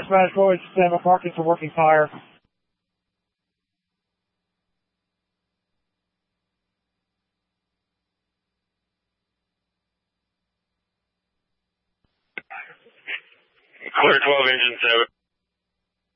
Spanish Voice, stand by parking for working fire. Clear 12, Engine 7.